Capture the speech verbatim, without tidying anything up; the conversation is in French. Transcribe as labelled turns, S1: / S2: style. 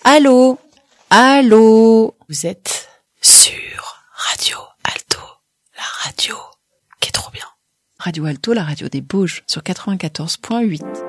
S1: Allô? Allô? Vous êtes sur Radio Alto, la radio qui est trop bien. Radio Alto, la radio des Bauges, sur quatre-vingt-quatorze point huit.